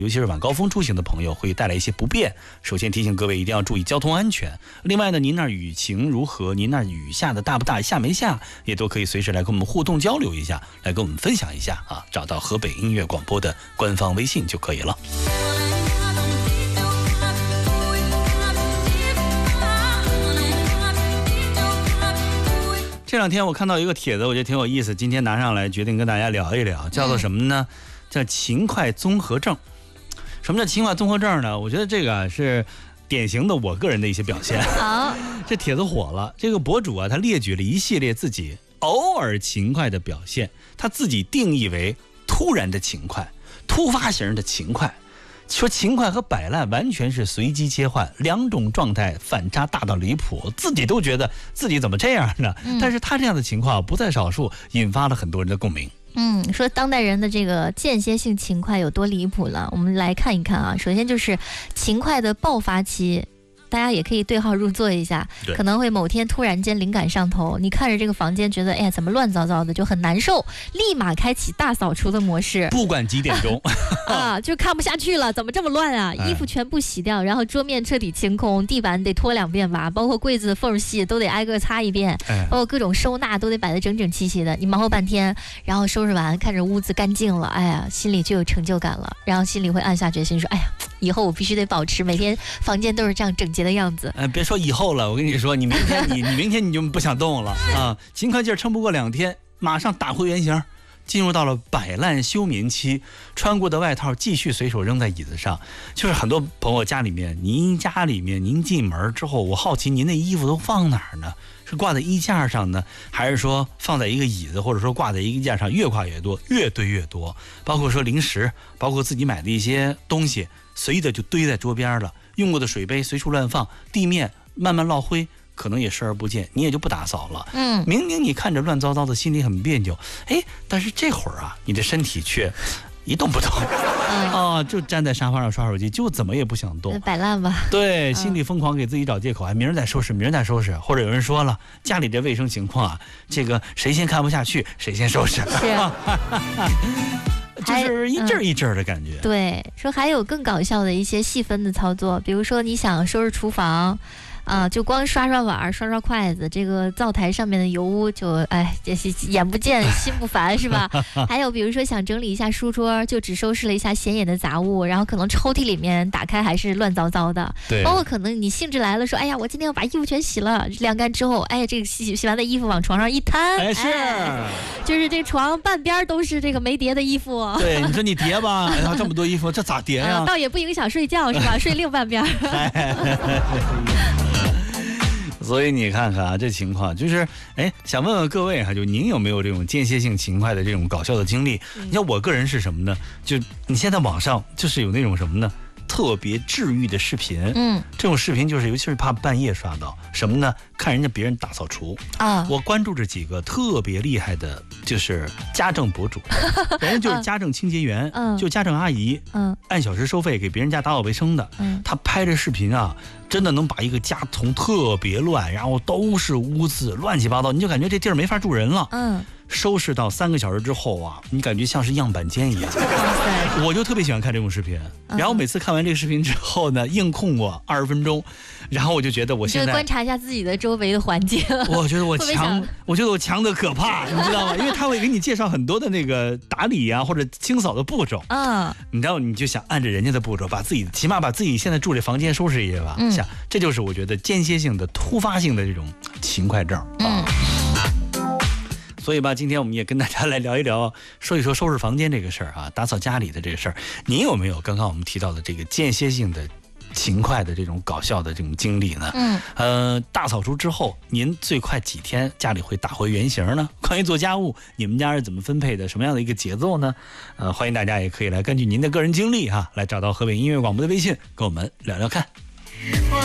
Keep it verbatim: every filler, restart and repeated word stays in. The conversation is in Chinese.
尤其是晚高峰出行的朋友会带来一些不便。首先提醒各位一定要注意交通安全。另外呢，您那儿雨情如何？您那儿雨下的大不大？下没下？也都可以随时来跟我们互动交流一下，来跟我们分享一下啊！找到河北音乐广播的官方微信就可以了。这两天我看到一个帖子，我觉得挺有意思，今天拿上来决定跟大家聊一聊，叫做什么呢？叫勤快综合症。什么叫勤快综合症呢？我觉得这个啊是典型的我个人的一些表现。 好， 这帖子火了，这个博主啊，他列举了一系列自己偶尔勤快的表现，他自己定义为突然的勤快、突发型的勤快。说勤快和摆烂完全是随机切换，两种状态反差大到离谱，自己都觉得自己怎么这样呢？嗯、但是他这样的情况不在少数，引发了很多人的共鸣。 嗯，说当代人的这个间歇性勤快有多离谱了，我们来看一看啊。首先就是勤快的爆发期，大家也可以对号入座一下，可能会某天突然间灵感上头，你看着这个房间觉得哎呀怎么乱糟糟的，就很难受，立马开启大扫除的模式， 不管几点钟啊，就看不下去了，怎么这么乱啊？衣服全部洗掉，然后桌面彻底清空，地板得拖两遍吧，包括柜子的缝隙都得挨个擦一遍，包括各种收纳都得摆得整整齐齐的。你忙活半天，然后收拾完，看着屋子干净了，哎呀，心里就有成就感了，然后心里会暗下决心说，哎呀，以后我必须得保持每天房间都是这样整洁的样子。 呃，别说以后了，我跟你说，你明天你你明天你就不想动了啊！勤快劲儿撑不过两天，马上打回原形。进入到了摆烂休眠期，穿过的外套继续随手扔在椅子上。就是很多朋友家里面，您家里面您进门之后，我好奇您那衣服都放哪儿呢？是挂在衣架上呢，还是说放在一个椅子，或者说挂在一个衣架上，越挂越多，越堆越多？包括说零食，包括自己买的一些东西，随意的就堆在桌边了。用过的水杯随处乱放，地面慢慢落灰。可能也视而不见，你也就不打扫了。嗯，明明你看着乱糟糟的，心里很别扭，哎，但是这会儿啊，你的身体却一动不动，嗯、啊，就站在沙发上刷手机，就怎么也不想动， 摆烂吧。 对，心里疯狂给自己找借口，哎，明儿再收拾，明儿再收拾，或者有人说了，家里这卫生情况啊，这个谁先看不下去，谁先收拾。是。就是一阵一阵的感觉、嗯。 对，说还有更搞笑的一些细分的操作，比如说你想收拾厨房。啊，就光刷刷碗、刷刷筷子，这个灶台上面的油污就哎，这是眼不见心不烦，是吧？还有比如说想整理一下书桌，就只收拾了一下显眼的杂物，然后可能抽屉里面打开还是乱糟糟的。对，包括可能你兴致来了，说哎呀，我今天要把衣服全洗了，晾干之后，哎，这个洗洗完的衣服往床上一摊， 哎是， 哎、就是这床半边都是这个没叠的衣服。 对，你说你叠吧，哎呀，这么多衣服，这咋叠呀、啊？ 倒也不影响睡觉是吧？睡另半边。 所以你看看啊，这情况就是，哎，想问问各位哈，就您有没有这种间歇性勤快的这种搞笑的经历？嗯、你像我个人是什么呢？就你现在网上就是有那种什么呢？特别治愈的视频，嗯，这种视频就是尤其是怕半夜刷到什么呢？看人家别人大扫除啊，我关注着几个特别厉害的，就是家政博主，人家就是家政清洁员，嗯，就家政阿姨，嗯，按小时收费给别人家打扫卫生的，嗯，他拍这视频啊，真的能把一个家从特别乱，然后都是污渍乱七八糟，你就感觉这地儿没法住人了，嗯。收拾到三个小时之后啊，你感觉像是样板间一样。我就特别喜欢看这种视频，然后每次看完这个视频之后呢，硬控我二十分钟，然后我就觉得我现在就观察一下自己的周围的环境。 我觉得我强，我觉得我强的可怕，你知道吗？因为他会给你介绍很多的那个打理啊或者清扫的步骤。嗯，你知道你就想按着人家的步骤，把自己起码把自己现在住这房间收拾一下吧。嗯，想这就是我觉得间歇性的、突发性的这种勤快症。嗯。所以吧，今天我们也跟大家来聊一聊，说一说收拾房间这个事儿啊，打扫家里的这个事儿。您有没有刚刚我们提到的这个间歇性的、勤快的这种搞笑的这种经历呢？嗯，呃，大扫除之后，您最快几天家里会打回原形呢？关于做家务，你们家是怎么分配的？什么样的一个节奏呢？呃，欢迎大家也可以来根据您的个人经历哈、啊，来找到河北音乐广播的微信，跟我们聊聊看。